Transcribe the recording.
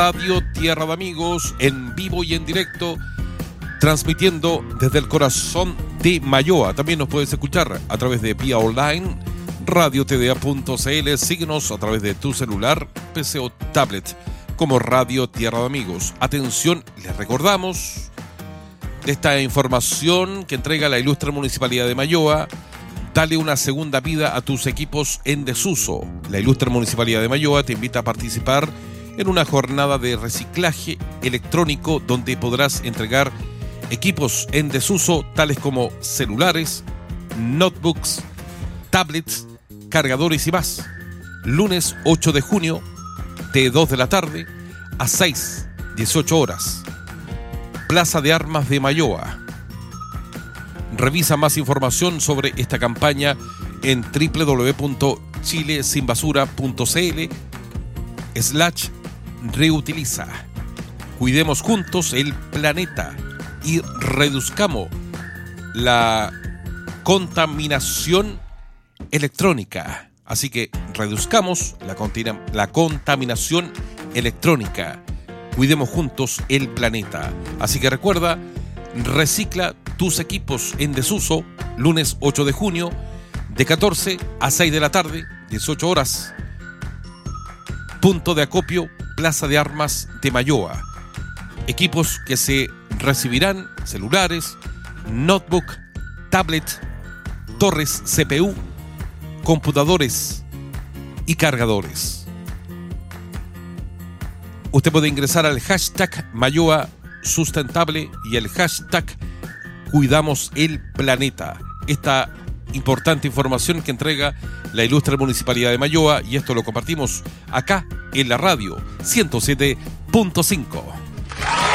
Radio Tierra de Amigos, en vivo y en directo, transmitiendo desde el corazón de Mayoa. También nos puedes escuchar a través de vía online, radiotda.cl. Síguenos a través de tu celular, PC o tablet como Radio Tierra de Amigos. Atención, les recordamos de esta información que entrega la ilustre Municipalidad de Mayoa. Dale una segunda vida a tus equipos en desuso. La ilustre Municipalidad de Mayoa te invita a participar en una jornada de reciclaje electrónico donde podrás entregar equipos en desuso tales como celulares, notebooks, tablets, cargadores y más. Lunes 8 de junio de 2 de la tarde a 6, 18 horas. Plaza de Armas de Mayoa. Revisa más información sobre esta campaña en www.chilesinbasura.cl/reutiliza. Cuidemos juntos el planeta y reduzcamos la contaminación electrónica. Así que reduzcamos la contaminación electrónica. Cuidemos juntos el planeta. Así que recuerda, recicla tus equipos en desuso, lunes 8 de junio, de 14 a 6 de la tarde, 18 horas. Punto de acopio, Plaza de Armas de Mayoa. Equipos que se recibirán: celulares, notebook, tablet, torres CPU, computadores y cargadores. Usted puede ingresar al hashtag Mayoa Sustentable y el hashtag Cuidamos el Planeta. Esta importante información que entrega la ilustre Municipalidad de Mayoa, y esto lo compartimos acá en la radio 107.5.